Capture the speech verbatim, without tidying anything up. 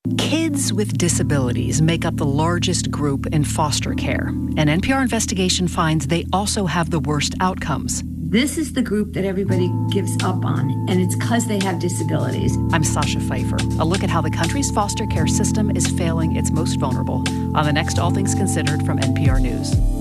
Kids with disabilities make up the largest group in foster care. An N P R investigation finds they also have the worst outcomes. This is the group that everybody gives up on, and it's because they have disabilities. I'm Sasha Pfeiffer. A look at how the country's foster care system is failing its most vulnerable on the next All Things Considered from N P R News.